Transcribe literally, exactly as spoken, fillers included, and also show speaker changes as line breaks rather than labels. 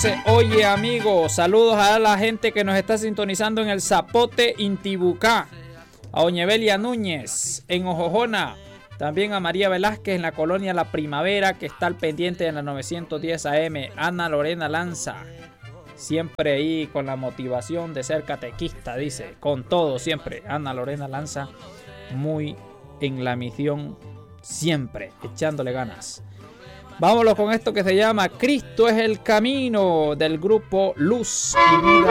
Dice, oye amigo, saludos a la gente que nos está sintonizando en el Zapote, Intibucá. A doña Evelia Núñez en Ojojona. También a María Velázquez en la colonia La Primavera, que está al pendiente de la novecientos diez A M. Ana Lorena Lanza. Siempre ahí con la motivación de ser catequista, dice. Con todo, siempre. Ana Lorena Lanza, muy en la misión, siempre, echándole ganas. Vámonos con esto que se llama Cristo es el Camino, del grupo Luz y Vida